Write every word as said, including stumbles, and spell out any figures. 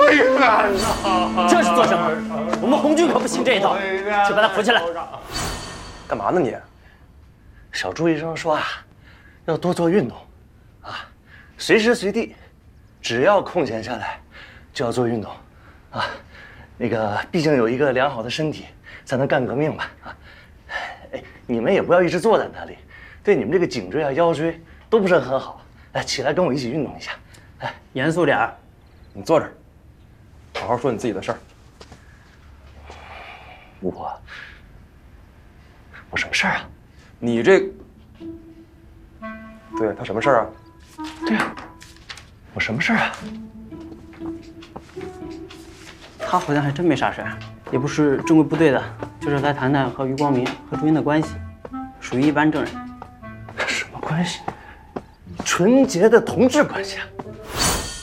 为难呐！ 这是做什么？我们红军可不信这一套，去把他扶起来。 干嘛呢你？ 小朱医生说啊，要多做运动，啊，随时随地，只要空闲下来，就要做运动，啊，那个毕竟有一个良好的身体，才能干革命嘛，啊，哎，你们也不要一直坐在那里，对你们这个颈椎啊、腰椎都不是很好。来，起来跟我一起运动一下。来， 严肃点儿， 你坐这儿，好好说你自己的事儿。 我，我什么事儿啊？ 你这，对他什么事儿啊？ 对啊，我什么事儿啊？ 他好像还真没啥事儿，也不是正规部队的，就是来谈谈和余光明和朱茵的关系，属于一般证人。 什么关系？纯洁的同志关系啊！